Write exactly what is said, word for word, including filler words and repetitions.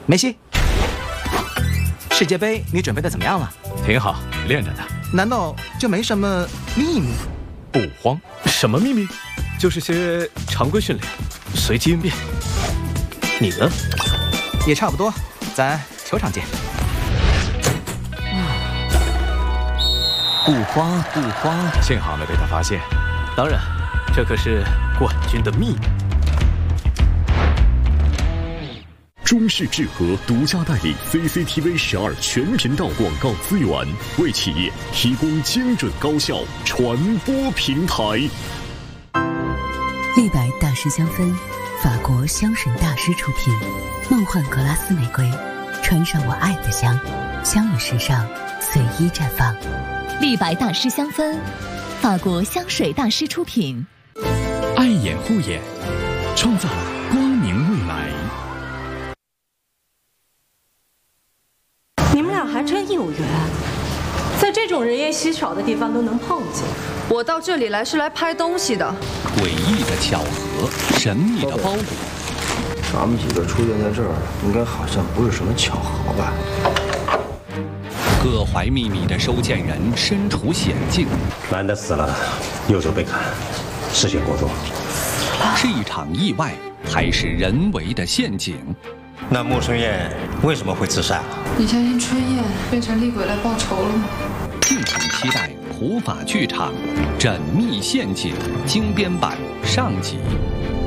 梅西，世界杯你准备的怎么样了？ 挺好，练着呢。 难道就没什么秘密？ 不慌，什么秘密？就是些常规训练，随机应变。你呢？ 也差不多，咱球场见。 不慌不慌，幸好没被他发现。当然，这可是冠军的秘密。 中视智和独家代理 C C T V 十二全频道广告资源，为企业提供精准高效传播平台。 立白大师香氛，法国香水大师出品，梦幻格拉斯玫瑰，穿上我爱的香，香与时尚随意绽放。 立白大师香氛，法国香水大师出品。 爱眼护眼，创造光明未来。 你们俩还真有缘，在这种人烟稀少的地方都能碰见。 我到这里来是来拍东西的。 诡异的巧合，神秘的包裹。 咱们几个出现在这儿，应该好像不是什么巧合吧？ 各怀秘密的收件人身处险境， 男的死了，右手被砍，失血过多。 是一场意外，还是人为的陷阱？ 那穆春燕为什么会自杀？ 你相信春燕变成厉鬼来报仇了吗？ 敬请期待普法剧场《缜密陷阱》精编版上集。